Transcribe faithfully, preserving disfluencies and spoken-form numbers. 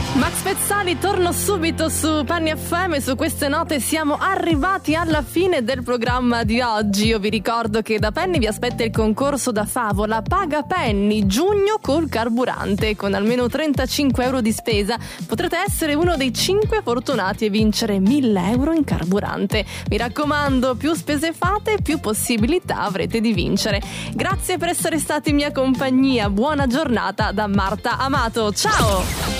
Max Pezzali, torno subito su Penny F M. Su queste note siamo arrivati alla fine del programma di oggi. Io vi ricordo che da Penny vi aspetta il concorso da favola Paga Penny giugno col carburante. Con almeno trentacinque euro di spesa potrete essere uno dei cinque fortunati e vincere mille euro in carburante. Mi raccomando, più spese fate, più possibilità avrete di vincere. Grazie per essere stati in mia compagnia. Buona giornata da Marta Amato. Ciao!